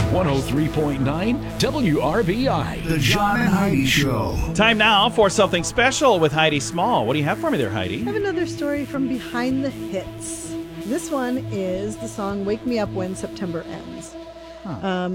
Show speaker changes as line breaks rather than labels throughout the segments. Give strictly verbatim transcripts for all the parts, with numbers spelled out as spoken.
one oh three point nine W R B I.
The John and Heidi Show.
Time now for something special with Heidi Small. What do you have for me there, Heidi?
I have another story from Behind the Hits. This one is the song Wake Me Up When September Ends. Huh. Um,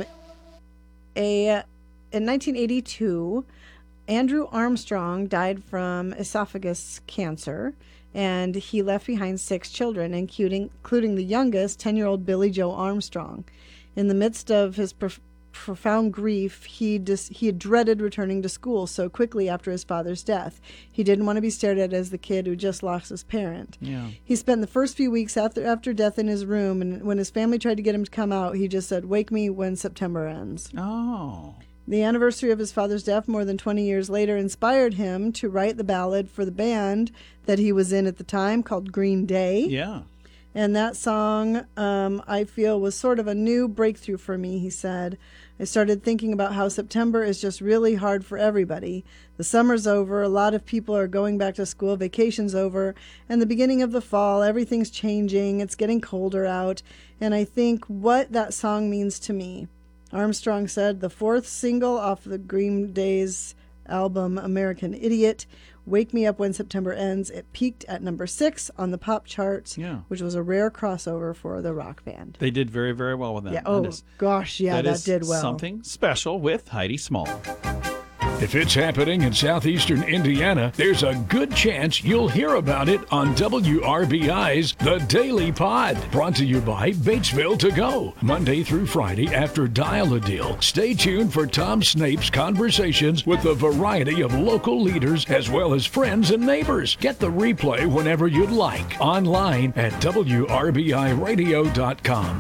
a, in nineteen eighty-two, Andrew Armstrong died from esophagus cancer, and he left behind six children, including, including the youngest, ten-year-old Billy Joe Armstrong. In the midst of his prof- profound grief, he dis- he had dreaded returning to school so quickly after his father's death. He didn't want to be stared at as the kid who just lost his parent.
Yeah.
He spent the first few weeks after after death in his room, and when his family tried to get him to come out, he just said, "Wake me when September ends."
Oh.
The anniversary of his father's death more than twenty years later inspired him to write the ballad for the band that he was in at the time called Green Day.
Yeah.
And that song, um, I feel, was sort of a new breakthrough for me, he said. I started thinking about how September is just really hard for everybody. The summer's over, a lot of people are going back to school, vacation's over, and the beginning of the fall, everything's changing, it's getting colder out, and I think what that song means to me. Armstrong said, the fourth single off the Green Day's album American Idiot, Wake Me Up When September Ends, it peaked at number six on the pop charts,
yeah.
which was a rare crossover for the rock band.
They did very, very well with that.
Yeah. Oh,
that is,
gosh, yeah, that,
that
did well.
Something special with Heidi Small.
If it's happening in southeastern Indiana, there's a good chance you'll hear about it on W R B I's The Daily Pod. Brought to you by Batesville To Go. Monday through Friday after Dial-A-Deal. Stay tuned for Tom Snape's conversations with a variety of local leaders as well as friends and neighbors. Get the replay whenever you'd like. Online at W R B I radio dot com.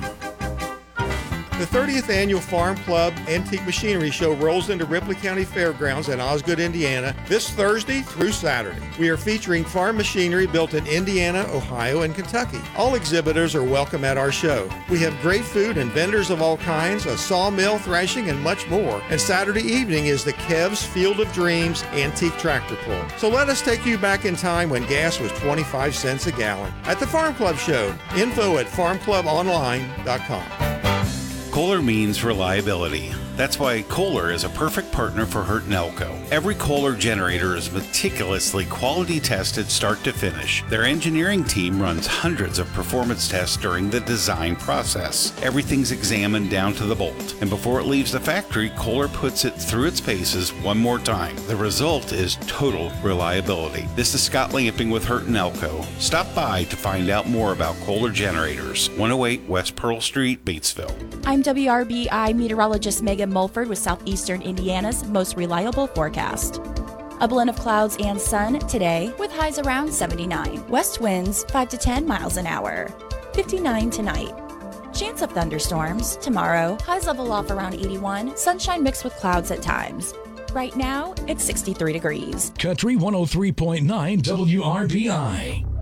The thirtieth Annual Farm Club Antique Machinery Show rolls into Ripley County Fairgrounds in Osgood, Indiana, this Thursday through Saturday. We are featuring farm machinery built in Indiana, Ohio, and Kentucky. All exhibitors are welcome at our show. We have great food and vendors of all kinds, a sawmill, thrashing, and much more. And Saturday evening is the Kev's Field of Dreams Antique Tractor Pull. So let us take you back in time when gas was twenty-five cents a gallon. At the Farm Club Show, info at farm club online dot com.
Kohler means reliability. That's why Kohler is a perfect partner for Hurt and Elko. Every Kohler generator is meticulously quality tested start to finish. Their engineering team runs hundreds of performance tests during the design process. Everything's examined down to the bolt. And before it leaves the factory, Kohler puts it through its paces one more time. The result is total reliability. This is Scott Lamping with Hurt and Elko. Stop by to find out more about Kohler generators. one oh eight West Pearl Street, Batesville.
I'm W R B I meteorologist Megan Mulford with Southeastern Indiana's most reliable forecast. A blend of clouds and sun today with highs around seventy-nine. West winds five to ten miles an hour. fifty-nine tonight. Chance of thunderstorms tomorrow. Highs level off around eighty-one. Sunshine mixed with clouds at times. Right now, it's sixty-three degrees.
Country one oh three point nine W R B I.